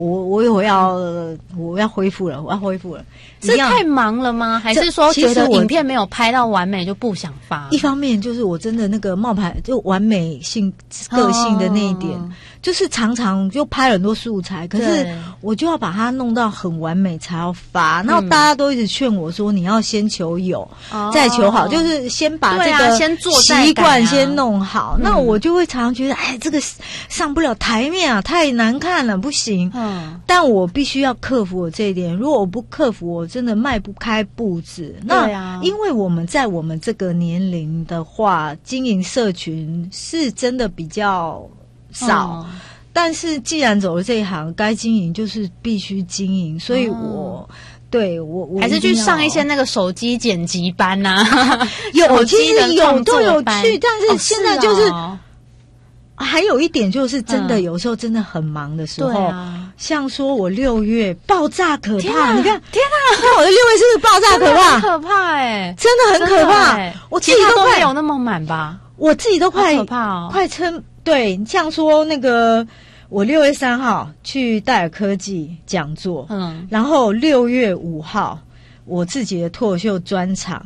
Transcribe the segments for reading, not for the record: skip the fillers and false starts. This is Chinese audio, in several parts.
我要恢复了，我要恢复了。 是太忙了吗？还是说觉得影片没有拍到完美就不想发？ 一方面就是我真的那个冒牌就完美性个性的那一点，就是常常就拍了很多素材，可是我就要把它弄到很完美才要发。然后大家都一直劝我说，你要先求有，再求好，就是先把这个习惯先弄好。那我就会常常觉得，哎，这个上不了台面啊，太难看了，不行。但我必须要克服我这一点，如果我不克服，我真的迈不开步子。那因为我们在我们这个年龄的话，经营社群是真的比较少。但是既然走了这一行，该经营就是必须经营，所以我还是去上一些那个手机剪辑班啊， 有其实有都有去，但是现在就是。还有一点就是真的有时候真的很忙的时候，像说我6月爆炸可怕，你看，天哪，看我的6月是不是爆炸可怕？ 很可怕欸， 真的很可怕。我自己都没有那么满吧， 我自己都快可怕快撑。对，像说那个我6月3号去戴尔科技讲座，然后6月5号我自己的脱口秀专场。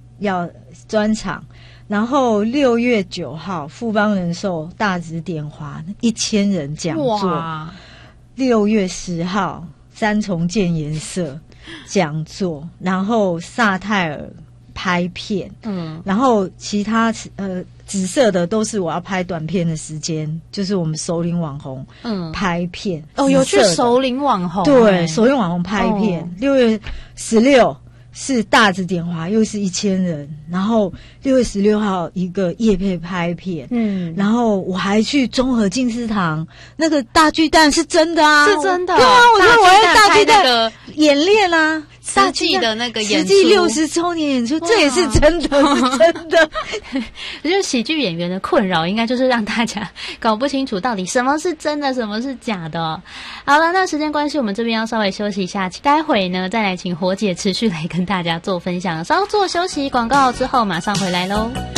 然后6月9号富邦人寿大直点华1000人讲座，6月10号三重建颜色讲座，然后萨泰尔拍片，然后其他紫色的都是我要拍短片的时间，就是我们首领网红拍片。 有去首领网红， 对，首领网红拍片。6月16是大直点华，又是1000人，然后6月16号一个业配拍片，然后我还去中和静思堂那个大巨蛋，是真的啊， 是真的， 对啊，我说我在大巨蛋演练啊， 实际的那个演出， 实际60周年演出，这也是真的，是真的。 我觉得喜剧演员的困扰应该就是让大家搞不清楚到底什么是真的，什么是假的。好了，那时间关系，我们这边要稍微休息一下，待会呢再来请火姐持续来跟大家做分享。稍作休息，广告之后马上回来咯。